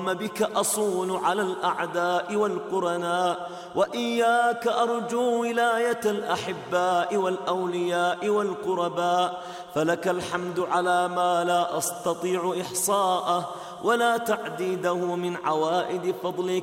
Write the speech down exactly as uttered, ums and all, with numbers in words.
اللهم بك أصون على الأعداء والقرناء، وإياك أرجو ولاية الأحباء والأولياء والقرباء، فلك الحمد على ما لا أستطيع إحصاءه ولا تعديده من عوائد فضلك.